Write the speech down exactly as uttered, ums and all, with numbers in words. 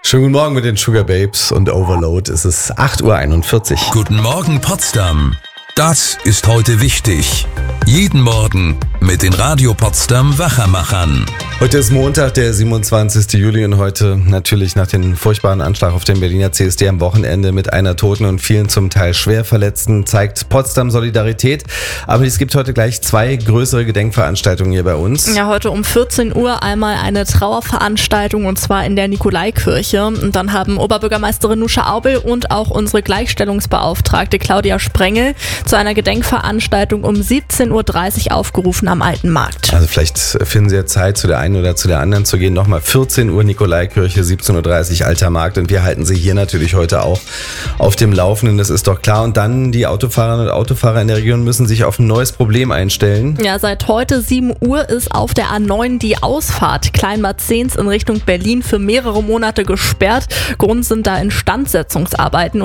Schönen guten Morgen mit den Sugar Babes und Overload. Es ist acht Uhr einundvierzig. Guten Morgen Potsdam. Das ist heute wichtig. Jeden Morgen mit den Radio Potsdam Wachermachern. Heute ist Montag, der siebenundzwanzigster Juli und heute natürlich nach dem furchtbaren Anschlag auf den Berliner C S D am Wochenende mit einer Toten und vielen zum Teil schwer Verletzten zeigt Potsdam Solidarität. Aber es gibt heute gleich zwei größere Gedenkveranstaltungen hier bei uns. Ja, heute um vierzehn Uhr einmal eine Trauerveranstaltung und zwar in der Nikolaikirche. Und dann haben Oberbürgermeisterin Nuscha Aubel und auch unsere Gleichstellungsbeauftragte Claudia Sprengel zu einer Gedenkveranstaltung um siebzehn Uhr dreißig aufgerufen am Alten Markt. Also vielleicht finden Sie ja Zeit, zu der einen oder zu der anderen zu gehen. Nochmal vierzehn Uhr Nikolaikirche, siebzehn Uhr dreißig Alter Markt. Und wir halten Sie hier natürlich heute auch auf dem Laufenden, das ist doch klar. Und dann die Autofahrerinnen und Autofahrer in der Region müssen sich auf ein neues Problem einstellen. Ja, seit heute sieben Uhr ist auf der A neun die Ausfahrt Kleinmarzens in Richtung Berlin für mehrere Monate gesperrt. Grund sind da Instandsetzungsarbeiten.